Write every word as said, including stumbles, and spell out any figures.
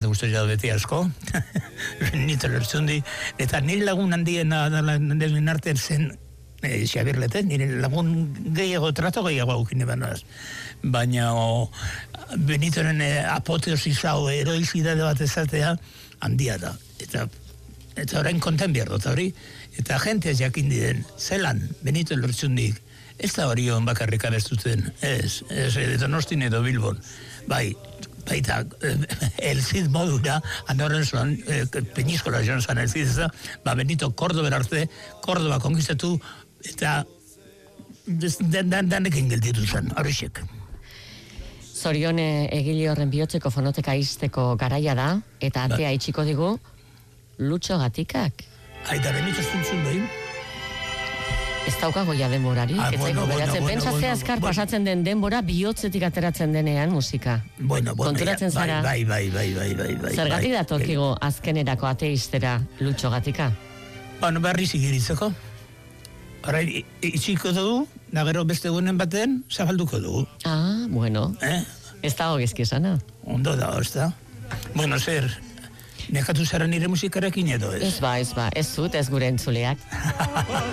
guztu jau beti asko, Benito Lertxundi, eta nire lagun handiena nire artean zen e, Xabirlete, nire lagun gehiago, trato gehiago aukine banaz. Baina o, Benitoren e, apoteosiza o heroizidade bat ezatea handia da. Eta, eta orain konten behar dut hori, eta jentea jakin diren, zelan Benito Lertxundik, ez da hori hon bakarrik abestuten, ez, ez, Donostin edo Bilbon, bai, baita, el Cid modura, andoren zuen, eh, Peñískola joan zan el Cid, ba, Benito Kordoba arte, Kordoba konkistatu, eta danekin gelditu zen, horrexek. Zorion egile horren bihotzeko fonoteka izteko garaia da, eta atea itxiko digu, Lutxo Gatikak. Aita, Benito zuntzun behin? Ez daukago ja denborari. Ah, bueno, bueno, beratzen, bueno, pentsatzea bueno, azkar bueno. pasatzen den denbora bihotzetik ateratzen denean musika. Bueno, bueno, konturatzen bai, zara. bai, bai, bai, bai, bai, bai. Zergatik bai, datorkigo azkenerako ateistera Lutxo Gatika? Bueno, berri zigiritzeko. Hora, itxiko dugu, da gero beste gunen baten, zabalduko dugu. Ah, bueno. Eh? Ez dago gezki esana. Ondo da, ez da. Bueno, zer, nekatu zara nire musikarekin edo ez? Ez ba, ez ba, ez zut, ez gure entzuleak.